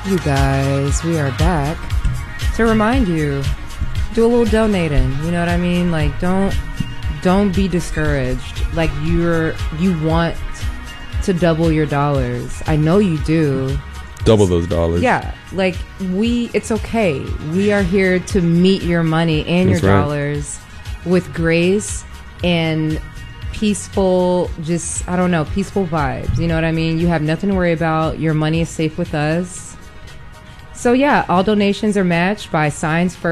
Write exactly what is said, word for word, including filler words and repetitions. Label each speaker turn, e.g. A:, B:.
A: You guys, we are back to remind you, do a little donating. You know what I mean? Like, don't don't be discouraged. Like, you're you want to double your dollars. I know you do.
B: Double those dollars.
A: Yeah, like we, it's okay. We are here to meet your money and
B: That's
A: your
B: right.
A: dollars with grace and peaceful, just, I don't know, peaceful vibes. You know what I mean? You have nothing to worry about. Your money is safe with us. So yeah, all donations are matched by Signs First.